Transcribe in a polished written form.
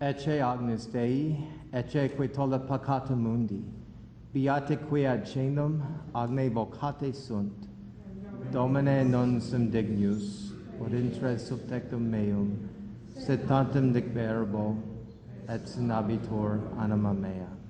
Ecce agnus Dei, ecce que tolle peccata mundi, beate qui ad caelum agne vocate sunt, Domine non sum dignus, od intre subtectum meum, sed tantum dicverbo, et sinabitur anima mea.